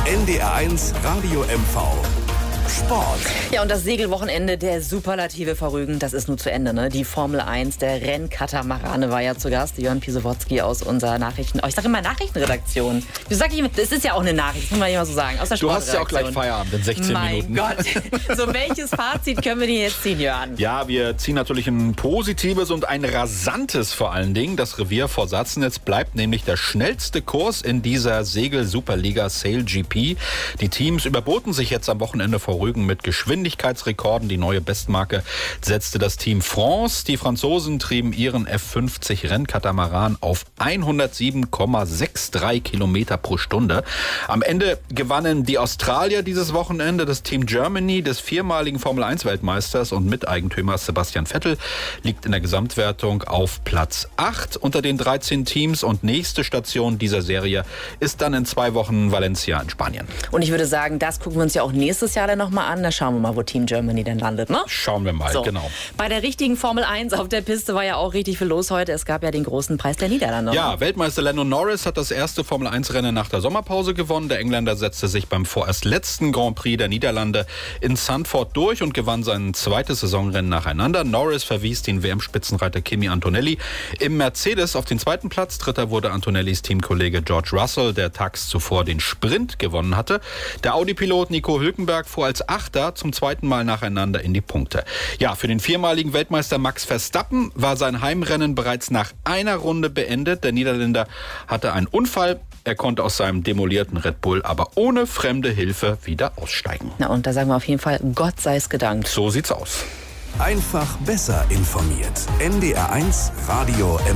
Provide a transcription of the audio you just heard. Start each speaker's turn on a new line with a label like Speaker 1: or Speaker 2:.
Speaker 1: NDR1 Radio MV. Sport.
Speaker 2: Ja, und das Segelwochenende der Superlative verrügen, das ist nur zu Ende, ne? Die Formel 1, der Rennkatamarane war ja zu Gast, Jörn Pisowotzki aus unserer ich sage immer Nachrichtenredaktion. Du sagst immer, das ist ja auch eine Nachricht, das muss man immer so sagen, aus der
Speaker 3: Du hast ja auch gleich Feierabend in 16 Minuten.
Speaker 2: Mein Gott. So, welches Fazit können wir denn jetzt ziehen, Jörn?
Speaker 3: Ja, wir ziehen natürlich ein positives und ein rasantes vor allen Dingen. Das Revier vor Sassnitz bleibt nämlich der schnellste Kurs in dieser Segel-Superliga Sail GP. Die Teams überboten sich jetzt am Wochenende vor Rügen mit Geschwindigkeitsrekorden. Die neue Bestmarke setzte das Team France. Die Franzosen trieben ihren F50 Rennkatamaran auf 107,63 Kilometer pro Stunde. Am Ende gewannen die Australier dieses Wochenende. Das Team Germany des viermaligen Formel-1-Weltmeisters und Miteigentümers Sebastian Vettel liegt in der Gesamtwertung auf Platz 8 unter den 13 Teams. Und nächste Station dieser Serie ist dann in 2 Wochen Valencia in Spanien.
Speaker 2: Und ich würde sagen, das gucken wir uns ja auch nächstes Jahr dann nochmal an. Da schauen wir mal, wo Team Germany denn landet, ne?
Speaker 3: Schauen wir mal, genau.
Speaker 2: Bei der richtigen Formel 1 auf der Piste war ja auch richtig viel los heute. Es gab ja den großen Preis der Niederlande.
Speaker 3: Ja, Weltmeister Lando Norris hat das erste Formel 1-Rennen nach der Sommerpause gewonnen. Der Engländer setzte sich beim vorerst letzten Grand Prix der Niederlande in Zandvoort durch und gewann sein zweites Saisonrennen nacheinander. Norris verwies den WM-Spitzenreiter Kimi Antonelli im Mercedes auf den zweiten Platz. Dritter wurde Antonellis Teamkollege George Russell, der tags zuvor den Sprint gewonnen hatte. Der Audi-Pilot Nico Hülkenberg fuhr als Achter zum zweiten Mal nacheinander in die Punkte. Ja, für den viermaligen Weltmeister Max Verstappen war sein Heimrennen bereits nach einer Runde beendet. Der Niederländer hatte einen Unfall. Er konnte aus seinem demolierten Red Bull aber ohne fremde Hilfe wieder aussteigen.
Speaker 2: Na, und da sagen wir auf jeden Fall, Gott sei es gedankt.
Speaker 3: So sieht's aus.
Speaker 1: Einfach besser informiert. NDR1 Radio MV.